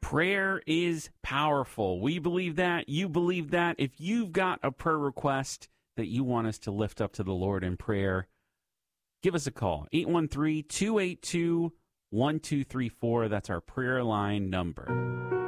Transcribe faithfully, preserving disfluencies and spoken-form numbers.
Prayer is powerful. We believe that. You believe that. If you've got a prayer request that you want us to lift up to the Lord in prayer, give us a call. eight one three, two eight two, one two three four. That's our prayer line number.